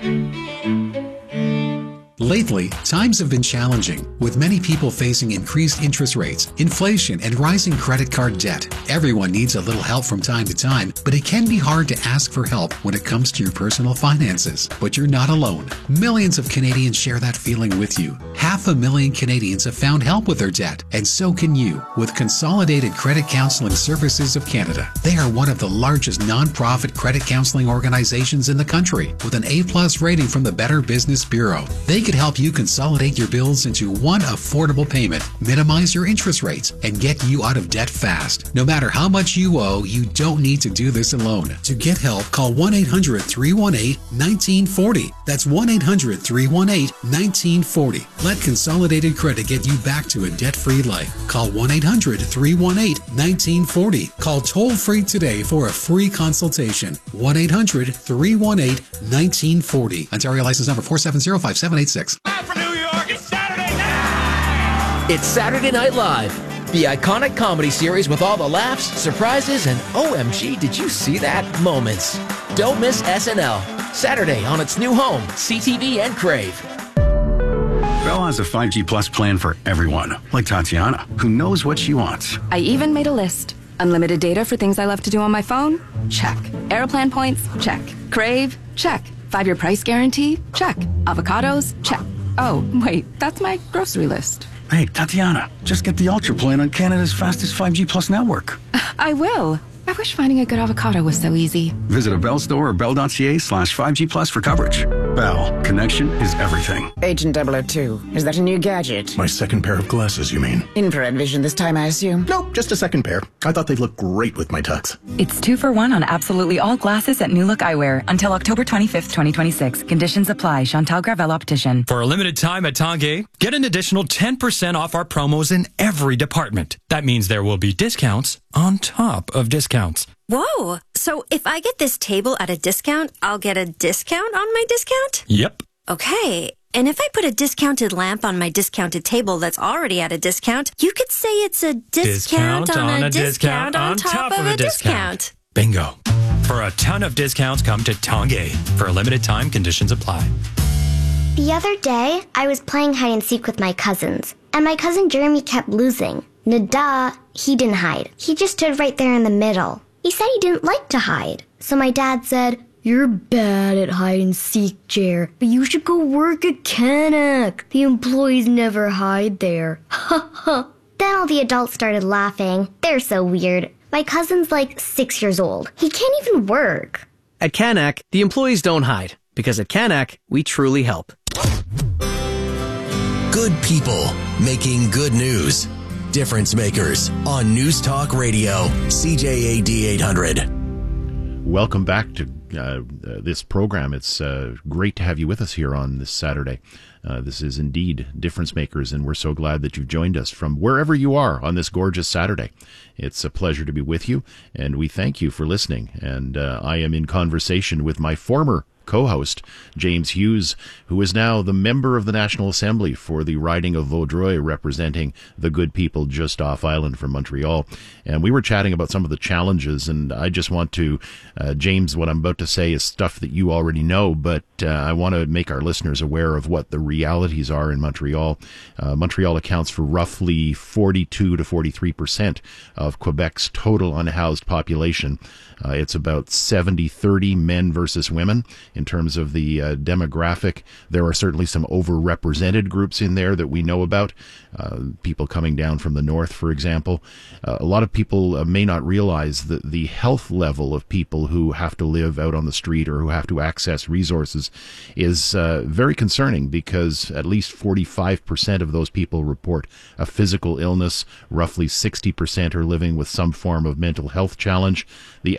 [SPEAKER 13] Lately, times have been challenging, with many people facing increased interest rates, inflation, and rising credit card debt. Everyone needs a little help from time to time, but it can be hard to ask for help when it comes to your personal finances. But you're not alone. Millions of Canadians share that feeling with you. 500,000 Canadians have found help with their debt, and so can you with Consolidated Credit Counseling Services of Canada. They are one of the largest non-profit credit counseling organizations in the country, with an A+ rating from the Better Business Bureau. They could help you consolidate your bills into one affordable payment, minimize your interest rates, and get you out of debt fast. No matter how much you owe, you don't need to do this alone. To get help, call 1-800-318-1940. That's 1-800-318-1940. Let Consolidated Credit get you back to a debt-free life. Call 1-800-318-1940. Call toll-free today for a free consultation. 1-800-318-1940. Ontario license number 4705786.
[SPEAKER 14] For New York, it's Saturday night! It's Saturday Night Live, the iconic comedy series with all the laughs, surprises, and OMG, did you see that moments. Don't miss SNL, Saturday on its new home, CTV and Crave.
[SPEAKER 25] Bell has a 5G Plus plan for everyone, like Tatiana, who knows what she wants.
[SPEAKER 26] I even made a list. Unlimited data for things I love to do on my phone? Check. Airplan points? Check. Crave? Check. 5-year price guarantee? Check. Avocados? Check. Oh, wait, that's my grocery list.
[SPEAKER 25] Hey, Tatiana, just get the Ultra plan on Canada's fastest 5G Plus network.
[SPEAKER 26] I will. I wish finding a good avocado was so easy.
[SPEAKER 25] Visit a Bell store or bell.ca/5G Plus for coverage. Bell, connection is everything.
[SPEAKER 27] Agent 002, is that a new gadget?
[SPEAKER 28] My second pair of glasses, you mean?
[SPEAKER 27] Infrared vision this time, I assume?
[SPEAKER 28] Nope, just a second pair. I thought they'd look great with my tux.
[SPEAKER 29] It's 2 for 1 on absolutely all glasses at New Look Eyewear until October 25th, 2026. Conditions apply. Chantal Gravel Optician.
[SPEAKER 30] For a limited time at Tanguay, get an additional 10% off our promos in every department. That means there will be discounts on top of discounts.
[SPEAKER 31] Whoa! So if I get this table at a discount, I'll get a discount on my discount?
[SPEAKER 30] Yep.
[SPEAKER 31] Okay. And if I put a discounted lamp on my discounted table that's already at a discount, you could say it's a discount on a discount on top of a discount.
[SPEAKER 30] Bingo. For a ton of discounts, come to Tanguay. For a limited time, conditions apply.
[SPEAKER 32] The other day, I was playing hide and seek with my cousins, and my cousin Jeremy kept losing. Nada, he didn't hide. He just stood right there in the middle. He said he didn't like to hide. So my dad said, "You're bad at hide and seek, Jer, but you should go work at Canuck. The employees never hide there." Ha ha. Then all the adults started laughing. They're so weird. My cousin's like 6 years old. He can't even work.
[SPEAKER 17] At Canuck, the employees don't hide, because at Canuck, we truly help.
[SPEAKER 5] Good people making good news. Difference Makers on News Talk Radio, CJAD 800.
[SPEAKER 9] Welcome back to this program. It's great to have you with us here on this Saturday. This is indeed Difference Makers, and we're so glad that you've joined us from wherever you are on this gorgeous Saturday. It's a pleasure to be with you, and we thank you for listening. And I am in conversation with my former co-host, James Hughes, who is now the member of the National Assembly for the riding of Vaudreuil, representing the good people just off island from Montreal. And we were chatting about some of the challenges, and I just want to, James, what I'm about to say is stuff that you already know, but I want to make our listeners aware of what the realities are in Montreal. Montreal accounts for roughly 42 to 43% of Quebec's total unhoused population. It's about 70-30 men versus women in terms of the demographic. There are certainly some overrepresented groups in there that we know about. People coming down from the north, for example. A lot of people may not realize that the health level of people who have to live out on the street or who have to access resources is very concerning, because at least 45% of those people report a physical illness. Roughly 60% are living with some form of mental health challenge. The